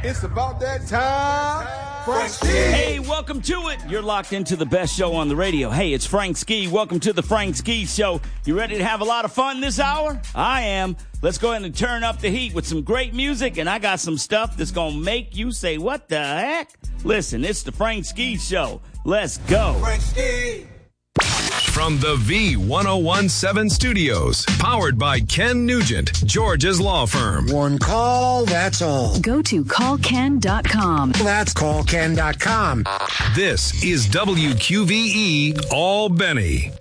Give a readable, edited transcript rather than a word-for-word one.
It's about that time. Frank Ski. Hey, welcome to it. You're locked into the best show on the radio. Hey, it's Frank Ski. Welcome to the Frank Ski Show. You ready to have a lot of fun this hour? I am. Let's go ahead and turn up the heat with some great music, and I got some stuff that's going to make you say, what the heck? Listen, it's the Frank Ski Show. Let's go. Frank Ski. From the V1017 studios, powered by Ken Nugent, George's law firm. One call, that's all. Go to callken.com. That's callken.com. This is WQVE Albany.